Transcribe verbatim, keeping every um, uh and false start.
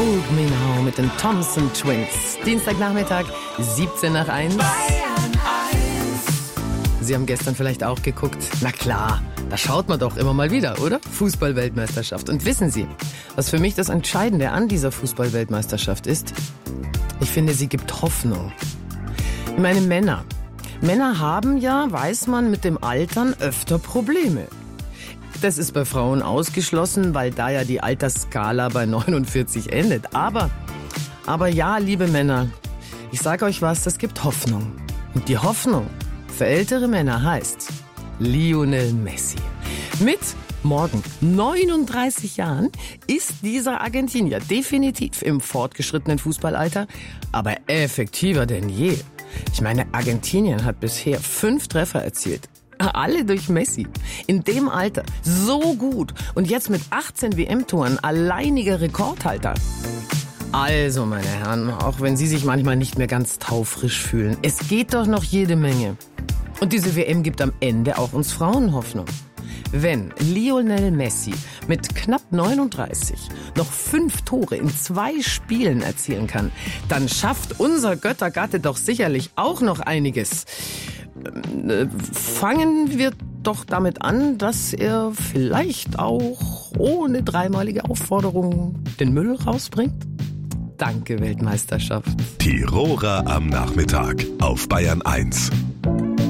Hold Me Now mit den Thompson Twins. Dienstagnachmittag, siebzehn nach eins. Sie haben gestern vielleicht auch geguckt. Na klar, da schaut man doch immer mal wieder, oder? Fußball-Weltmeisterschaft. Und wissen Sie, was für mich das Entscheidende an dieser Fußball-Weltmeisterschaft ist? Ich finde, sie gibt Hoffnung. Ich meine, Männer. Männer haben ja, weiß man, mit dem Altern öfter Probleme. Das ist bei Frauen ausgeschlossen, weil da ja die Altersskala bei neunundvierzig endet. Aber, aber ja, liebe Männer, ich sage euch was, das gibt Hoffnung. Und die Hoffnung für ältere Männer heißt Lionel Messi. Mit morgen neununddreißig Jahren ist dieser Argentinier definitiv im fortgeschrittenen Fußballalter, aber effektiver denn je. Ich meine, Argentinien hat bisher fünf Treffer erzielt. Alle durch Messi. In dem Alter. So gut. Und jetzt mit achtzehn W M-Toren alleiniger Rekordhalter. Also, meine Herren, auch wenn Sie sich manchmal nicht mehr ganz taufrisch fühlen, es geht doch noch jede Menge. Und diese W M gibt am Ende auch uns Frauen Hoffnung. Wenn Lionel Messi mit knapp neununddreißig noch fünf Tore in zwei Spielen erzielen kann, dann schafft unser Göttergatte doch sicherlich auch noch einiges. Fangen wir doch damit an, dass er vielleicht auch ohne dreimalige Aufforderung den Müll rausbringt. Danke, Weltmeisterschaft. Die Rohrer am Nachmittag auf Bayern eins.